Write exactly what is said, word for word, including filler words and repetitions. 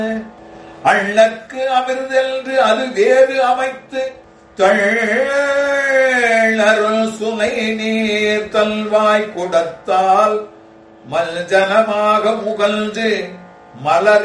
அள்ளற்கு அமிர்தென்று அது வேறு அமைத்து தள்ளருள் சுனை நீர் தல்வாய் குடத்தால் மல்ஜனமாக முகழ்ந்து மலர்